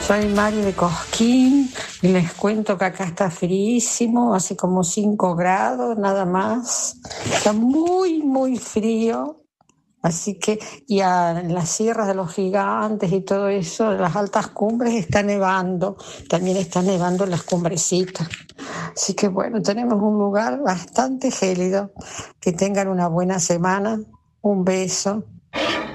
Soy Mari de Cosquín y les cuento que acá está fríísimo, hace como 5 grados nada más. Está muy, muy frío. Así que, en las sierras de los gigantes y todo eso, en las altas cumbres está nevando. También está nevando en las cumbrecitas. Así que bueno, tenemos un lugar bastante gélido. Que tengan una buena semana. Un beso.